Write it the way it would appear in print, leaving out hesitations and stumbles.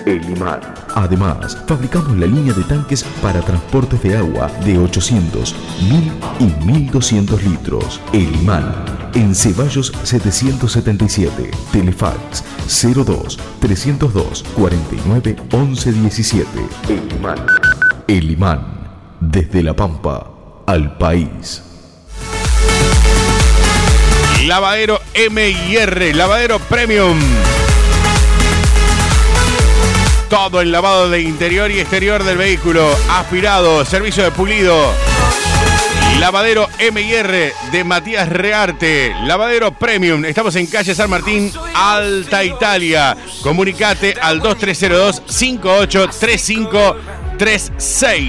El Imán. Además, fabricamos la línea de tanques para transportes de agua de 800, 1000 y 1200 litros. El Imán. En Ceballos 777. Telefax 02 302 49 11 17. El Imán. El Imán. Desde La Pampa al país. Lavadero M&R, lavadero premium. Todo el lavado de interior y exterior del vehículo, aspirado, servicio de pulido. Lavadero M&R de Matías Rearte, lavadero premium. Estamos en calle San Martín, Alta Italia. Comunicate al 2302 583536.